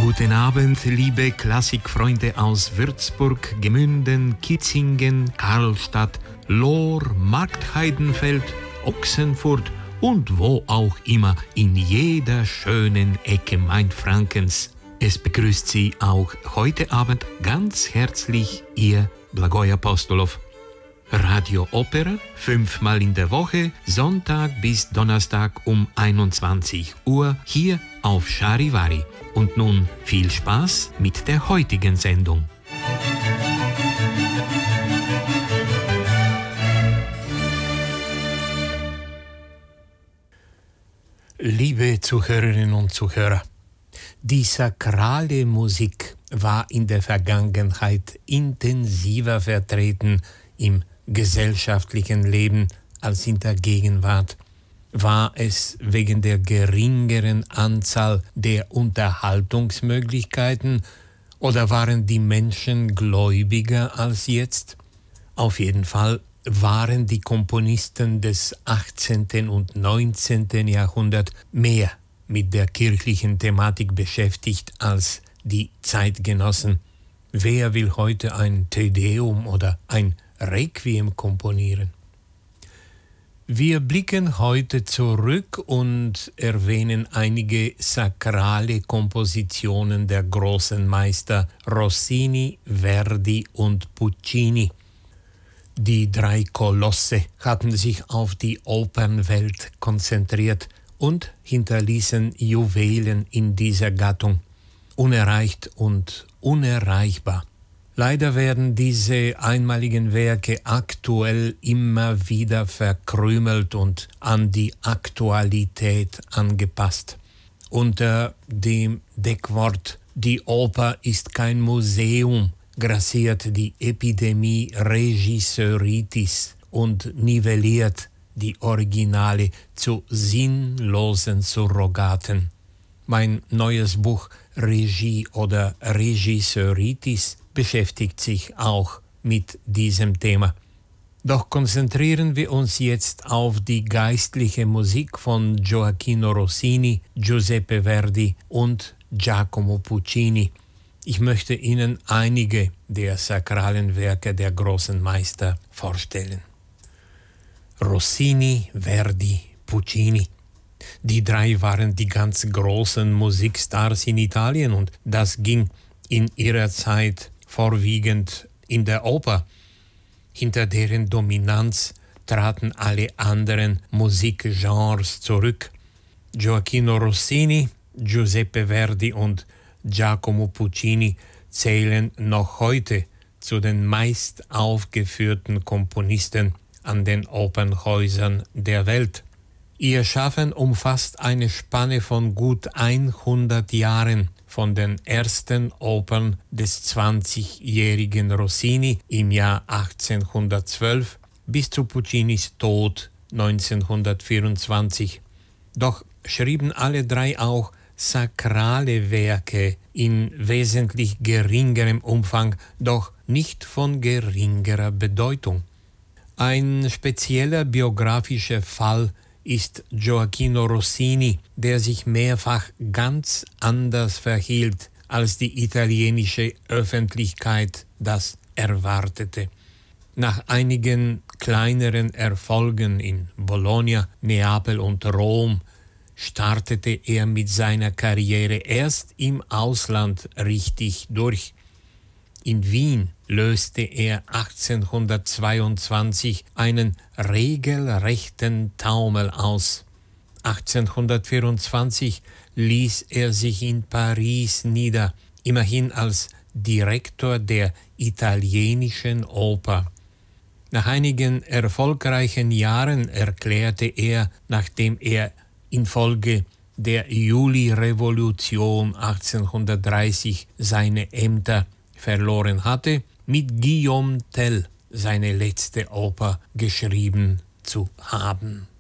Guten Abend, liebe Klassikfreunde aus Würzburg, Gemünden, Kitzingen, Karlstadt, Lohr, Marktheidenfeld, Ochsenfurt und wo auch immer in jeder schönen Ecke Mainfrankens. Es begrüßt Sie auch heute Abend ganz herzlich Ihr Blagoj Apostolov. Radio Opera, 5-mal in der Woche, Sonntag bis Donnerstag um 21 Uhr, hier auf Charivari. Und nun viel Spaß mit der heutigen Sendung. Liebe Zuhörerinnen und Zuhörer, die sakrale Musik war in der Vergangenheit intensiver vertreten im gesellschaftlichen Leben als in der Gegenwart. War es wegen der geringeren Anzahl der Unterhaltungsmöglichkeiten oder waren die Menschen gläubiger als jetzt? Auf jeden Fall waren die Komponisten des 18. und 19. Jahrhunderts mehr mit der kirchlichen Thematik beschäftigt als die Zeitgenossen. Wer will heute ein Te Deum oder ein Requiem komponieren? Wir blicken heute zurück und erwähnen einige sakrale Kompositionen der großen Meister Rossini, Verdi und Puccini. Die drei Kolosse hatten sich auf die Opernwelt konzentriert und hinterließen Juwelen in dieser Gattung, unerreicht und unerreichbar. Leider werden diese einmaligen Werke aktuell immer wieder verkrümelt und an die Aktualität angepasst. Unter dem Deckwort „Die Oper ist kein Museum“ grassiert die Epidemie Regisseuritis und nivelliert die Originale zu sinnlosen Surrogaten. Mein neues Buch Regie oder Regisseuritis beschäftigt sich auch mit diesem Thema. Doch konzentrieren wir uns jetzt auf die geistliche Musik von Gioacchino Rossini, Giuseppe Verdi und Giacomo Puccini. Ich möchte Ihnen einige der sakralen Werke der großen Meister vorstellen. Rossini, Verdi, Puccini. Die drei waren die ganz großen Musikstars in Italien und das ging in ihrer Zeit vorwiegend in der Oper. Hinter deren Dominanz traten alle anderen Musikgenres zurück. Gioacchino Rossini, Giuseppe Verdi und Giacomo Puccini zählen noch heute zu den meist aufgeführten Komponisten an den Opernhäusern der Welt. Ihr Schaffen umfasst eine Spanne von gut 100 Jahren, von den ersten Opern des 20-jährigen Rossini im Jahr 1812 bis zu Puccinis Tod 1924. Doch schrieben alle drei auch sakrale Werke in wesentlich geringerem Umfang, doch nicht von geringerer Bedeutung. Ein spezieller biografischer Fall ist Gioacchino Rossini, der sich mehrfach ganz anders verhielt, als die italienische Öffentlichkeit das erwartete. Nach einigen kleineren Erfolgen in Bologna, Neapel und Rom startete er mit seiner Karriere erst im Ausland richtig durch. In Wien löste er 1822 einen regelrechten Taumel aus. 1824 ließ er sich in Paris nieder, immerhin als Direktor der Italienischen Oper. Nach einigen erfolgreichen Jahren erklärte er, nachdem er infolge der Juli-Revolution 1830 seine Ämter verloren hatte, mit Guillaume Tell seine letzte Oper geschrieben zu haben.